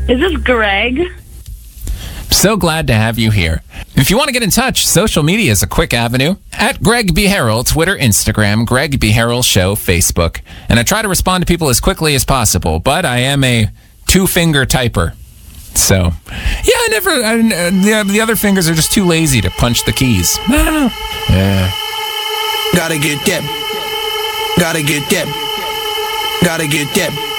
Is this Greg? So glad to have you here. If you want to get in touch, social media is a quick avenue. At Greg B. Harrell, Twitter, Instagram, Greg B. Harrell Show, Facebook. And I try to respond to people as quickly as possible, but I am a two-finger typer. So, yeah, the other fingers are just too lazy to punch the keys. I don't know. Yeah. Gotta get that. Gotta get that. Gotta get that.